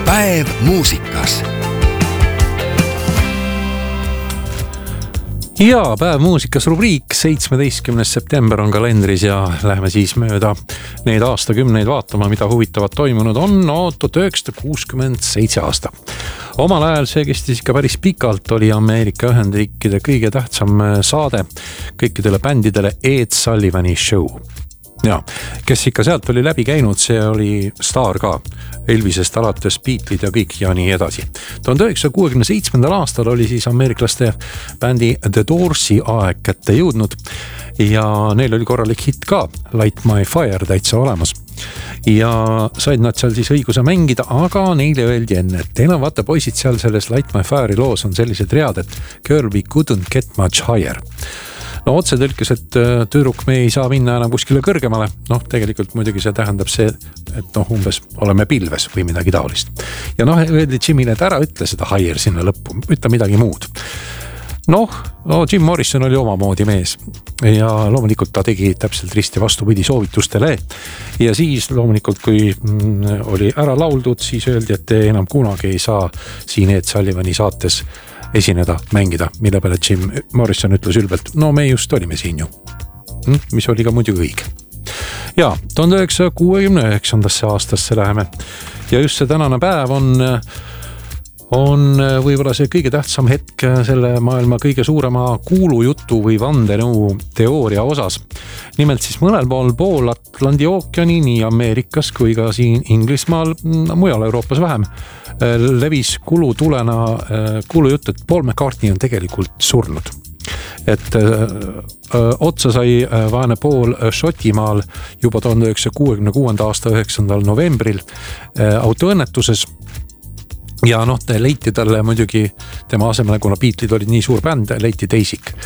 Päev muusikas. Ja Päev muusikas rubriik 17. september on kalendris ja lähme siis mööda neid aastakümneid vaatama, mida huvitavat toimunud on. 1967 aasta. Omal ajal see kestis ikka päris pikalt, oli Ameerika Ühendriikide kõige tähtsam saade kõikidele bändidele Ed Sullivani show. Ja, kes ikka sealt oli läbi käinud, see oli staar ka. Elvisest alates Beatles'id ja kõik ja nii edasi. 1967. aastal oli siis ameeriklaste bändi The Doors'i aeg kätte jõudnud ja neil oli korralik hitt ka, Light My Fire täitsa olemas. Ja said nad seal siis õiguse mängida, aga neile öeldi enne, et teil on vaata poisid seal selles Light My Fire'i loos on sellised read, et girl we couldn't get much higher. No otse tõlkes, et tüdruk me ei saa minna enam kuskile kõrgemale. Tegelikult muidugi see tähendab see, et umbes oleme pilves või midagi taolist. Ja öeldi Jimile, et ära ütle seda higher sinna lõppu, ütle midagi muud. Jim Morrison oli omamoodi mees ja loomulikult ta tegi täpselt risti vastupidi soovitustele. Ja siis loomulikult, kui oli ära lauldud, siis öeldi, et te enam kunagi ei saa siin Ed Sullivani saates esineda, mängida, mille peale Jim Morrison ütles ülbelt, me just olime siin ju, mis oli ka muidugi õige. Ja 1969. aastasse läheme ja just see tänane päev on võib-olla see kõige tähtsam hetk selle maailma kõige suurema kuulujutu või vandenõu teooria osas. Nimelt siis mõnel pool Atlandi ookeani, nii Ameerikas kui ka siin Inglismaal, mujal Euroopas vähem, levis kuulujutt, et Paul McCartney on tegelikult surnud. Et otsa sai vaene Paul Šotimaal juba 1966. aasta 9. novembril autoõnnetuses. Ja leiti talle muidugi tema asemele, kuna Beatles'id olid nii suur bänd, leiti teisik.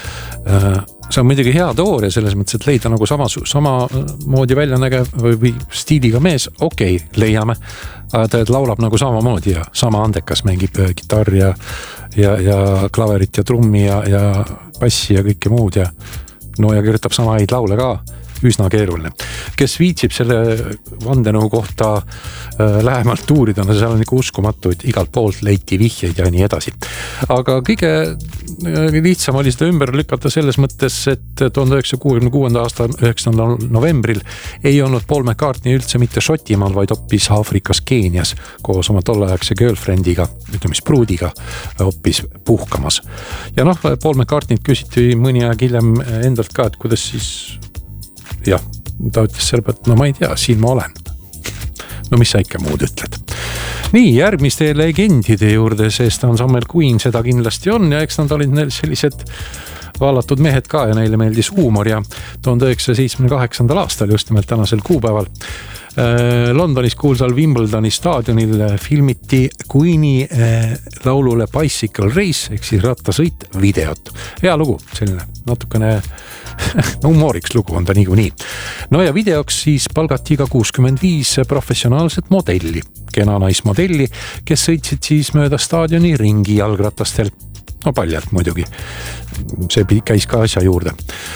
See on muidugi hea teooria selles mõttes, et leida nagu sama moodi välja nägev või stiiliga mees, okei, leiame. Ta laulab nagu sama moodi ja sama andekas, mängib kitarri ja klaverit ja trummi ja bassi ja kõike muud ja kirjutab sama häid laule ka. Üsna keeruline. Kes viitsib selle vandenõu kohta lähemalt uurida, seal on ikka uskumatuid, igalt poolt leiti vihjeid ja nii edasi. Aga kõige lihtsam oli seda ümber lükata selles mõttes, et 1966. aasta 9. novembril ei olnud Paul McCartney üldse mitte Šotimaal, vaid hoppis Aafrikas Keenias koos oma tolleaegse girlfriendiga, pruudiga hoppis puhkamas. Ja Paul McCartney't küsiti mõni aeg hiljem endalt ka, et kuidas siis ja, ta ütles selle pealt, ma ei tea, siin ma olen. Mis sa ikka muud ütled. Nii, järgmiste legendide juurde, sest Ensemble Queen seda kindlasti on ja eks nad olid neil sellised vallatud mehed ka ja neile meeldis huumor ja 1978. aastal just nimelt tänasel kuupäeval Londonis kuulsal Wimbledoni staadionil filmiti Queeni laulule Bicycle Race ehk siis rattasõit videot. Hea lugu, selline natukene humooriks lugu on ta niikuinii. Ja videoks siis palgati ka 65 professionaalset modelli, kena naismodelli, kes sõitsid siis mööda staadioni ringi jalgratastel. Paljalt muidugi. See käis ka asja juurde.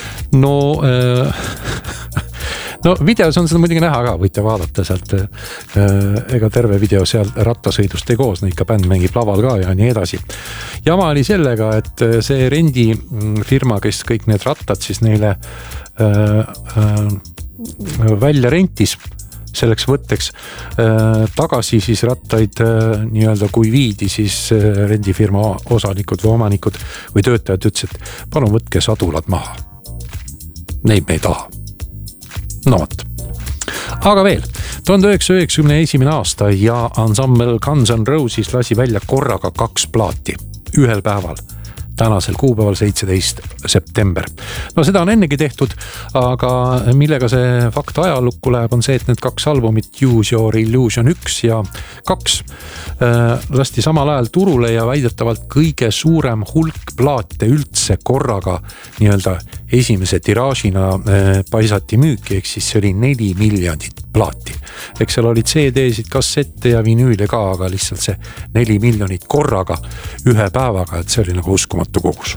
Videos on seda muidugi näha ka, võite vaadata sealt, ega terve video seal rattasõidust ei koosne, ikka bänd mängib laval ka ja nii edasi. Jama oli sellega, et see rendifirma, kes kõik need rattad siis neile välja rentis selleks võtteks tagasi siis rattaid nii-öelda kui viidi siis rendifirma osanikud või omanikud või töötajad ütles, et palun võtke sadulad maha. Neid me ei taha. Aga veel, 1991. aasta ja Ensemble Guns N' Roses lasi välja korraga 2 plaati ühel päeval. Tänasel kuupäeval 17. september. Seda on ennegi tehtud, aga millega see fakt ajalukku läheb on see, et need 2 albumit Use Your Illusion 1 ja 2 lasti samal ajal turule ja väidetavalt kõige suurem hulk plaate üldse korraga nii-öelda esimese tiraažina paisati müüki, ehk siis see oli 4 miljonit plaati. Eks seal olid CD-sid, kassette ja vinüüle ka, aga lihtsalt see 4 miljonit korraga ühe päevaga, et see oli nagu uskumatu kogus.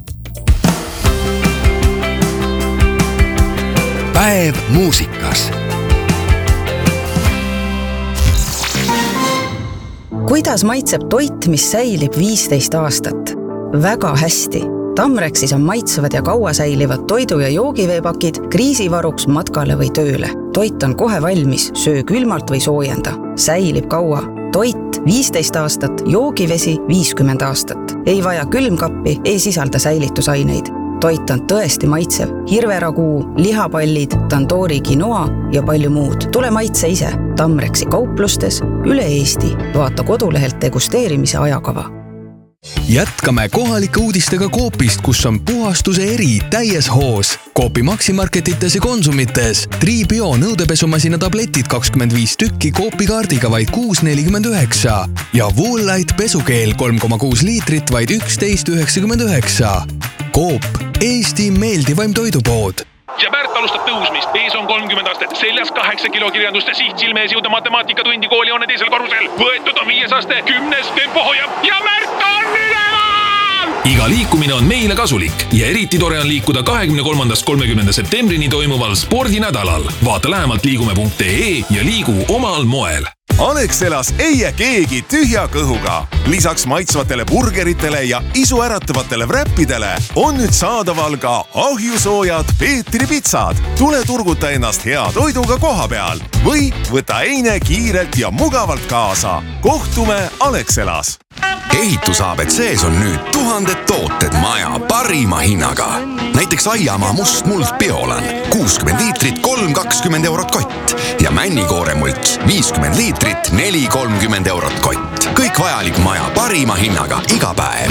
Päev muusikas. Kuidas maitseb toit, mis säilib 15 aastat? Väga hästi. Tamrexis on maitsevad ja kaua säilivad toidu- ja joogiveepakid kriisivaruks matkale või tööle. Toit on kohe valmis, söö külmalt või soojenda. Säilib kaua. Toit 15 aastat, joogivesi 50 aastat. Ei vaja külmkappi, ei sisalda säilitusaineid. Toit on tõesti maitsev. Hirveraguu, lihapallid, tandoori quinoa ja palju muud. Tule maitse ise. Tamrexi kauplustes üle Eesti. Vaata kodulehelt degusteerimise ajakava. Jätkame kohalike uudistega Coopist, kus on puhastuse eri täies hoos. Coopi Maximarketites ja Konsumites. Tribio nõudepesumasina tabletid 25 tükki Coopi kaardiga vaid 6,49 ja Woolite pesukeel 3,6 liitrit vaid 11,99. Coop, Eesti meeldivaim toidupood. Ja Märt alustab tõusmist. Ees on 30 aastat, seljas 8 kilo kirjanduste siht silmees jõuda matemaatikatundi kooli on teisel korrusel. Võetud on 5 aste, 10 tempo hoiab ja Märt on üleval! Iga liikumine on meile kasulik ja eriti tore on liikuda 23.–30. septembrini toimuval spordinädalal. Vaata lähemalt liigume.ee ja liigu omal moel. Alexelas ei jää keegi tühja kõhuga. Lisaks maitsvatele burgeritele ja isuäratavatele wrappidele on nüüd saadaval ka ahjusoojad Peetri pitsad. Tule turguta ennast hea toiduga koha peal või võta eine kiirelt ja mugavalt kaasa. Kohtume Alexelas. Ehitus ABC-s on nüüd 1000 tooted maja parima hinnaga. Näiteks Aiamaa must muld Biolan 60 liitrit 3,20 eurot kott ja männikooremults 50 liitrit 4,30 eurot kott. Kõik vajalik maja parima hinnaga iga päev.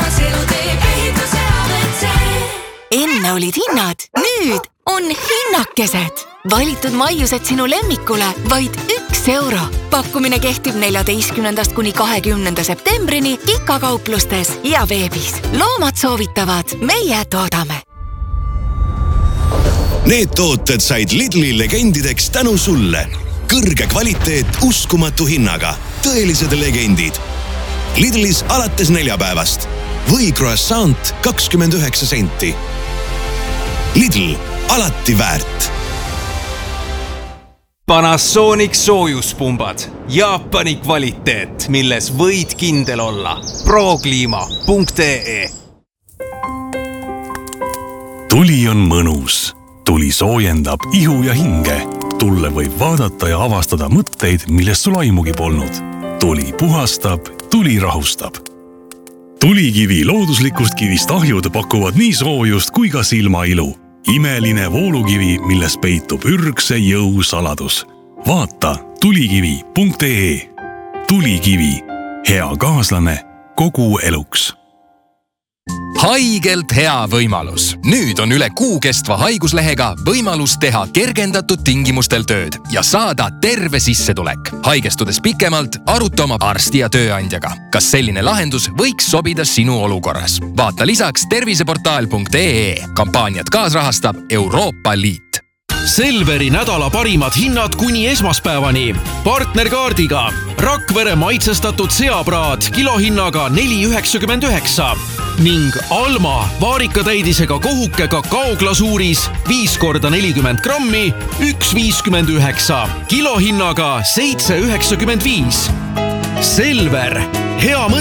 Enne olid hinnad, nüüd on hinnakesed. Valitud maiused sinu lemmikule vaid 1 euro. Pakkumine kehtib 14. kuni 20. septembrini IKA kauplustes ja veebis. Loomad soovitavad, meie toodame. Need tooted said Lidli legendideks tänu sulle. Kõrge kvaliteet uskumatu hinnaga. Tõelised legendid. Lidlis alates 4 päevast. Või croissant 29 senti. Lidl, alati väärt. Panasonic soojuspumbad. Jaapani kvaliteet, milles võid kindel olla. Prokliima.ee Tuli on mõnus. Tuli soojendab ihu ja hinge. Tulle võib vaadata ja avastada mõtteid, millest sul aimugi polnud. Tuli puhastab, tuli rahustab. Tulikivi looduslikust kivist ahjud pakuvad nii soojust kui ka silmailu. Imeline voolukivi, milles peitub ürgse jõu saladus. Vaata tulikivi.ee. Tulikivi. Hea kaaslane kogu eluks. Haigelt hea võimalus. Nüüd on üle kuu kestva haiguslehega võimalus teha kergendatud tingimustel tööd ja saada terve sissetulek. Haigestudes pikemalt, aruta oma arsti ja tööandjaga. Kas selline lahendus võiks sobida sinu olukorras? Vaata lisaks terviseportaal.ee. Kampaaniat kaasrahastab Euroopa Liit. Selveri nädala parimad hinnad kuni esmaspäevani. Partnerkaardiga Rakvere maitsestatud seapraad kilohinnaga 4,99 ning Alma vaarikatäidisega kohuke kakaoglasuuris 5x40 grammi 1,59 kilohinnaga 7,95. Selver, hea mõte.